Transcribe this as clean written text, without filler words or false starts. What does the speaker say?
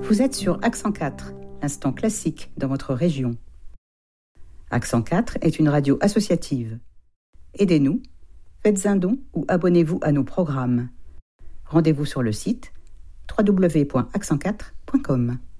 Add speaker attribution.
Speaker 1: Vous êtes sur Accent 4, l'instant classique dans votre région. Accent 4 est une radio associative. Aidez-nous, faites un don ou abonnez-vous à nos programmes. Rendez-vous sur le site www.accent4.com.